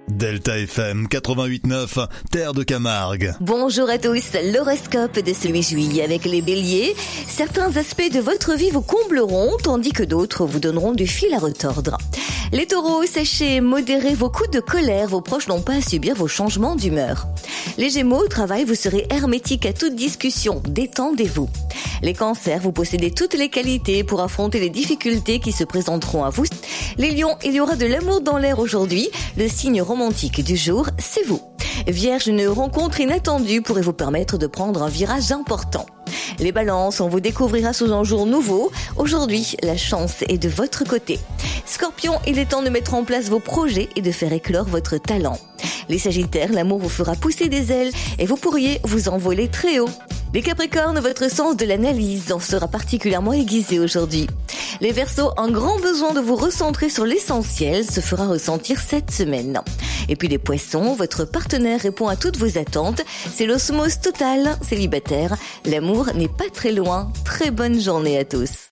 Delta FM 88.9, Terre de Camargue. Bonjour à tous, l'horoscope de ce 8 juillet avec les béliers. Certains aspects de votre vie vous combleront, tandis que d'autres vous donneront du fil à retordre. Les taureaux, sachez modérer vos coups de colère, vos proches n'ont pas à subir vos changements d'humeur. Les gémeaux, au travail, vous serez hermétique à toute discussion, détendez-vous. Les cancers, vous possédez toutes les qualités pour affronter les difficultés qui se présenteront à vous. Les lions, il y aura de l'amour dans l'air aujourd'hui, le signe romantique du jour, c'est vous. Vierge, une rencontre inattendue pourrait vous permettre de prendre un virage important. Les balances, on vous découvrira sous un jour nouveau. Aujourd'hui, la chance est de votre côté. Scorpion, il est temps de mettre en place vos projets et de faire éclore votre talent. Les sagittaires, l'amour vous fera pousser des ailes et vous pourriez vous envoler très haut. Les capricornes, votre sens de l'analyse en sera particulièrement aiguisé aujourd'hui. Les verseaux, un grand besoin de vous recentrer sur l'essentiel se fera ressentir cette semaine. Et puis les poissons, votre partenaire répond à toutes vos attentes. C'est l'osmose totale, célibataire. L'amour n'est pas très loin. Très bonne journée à tous.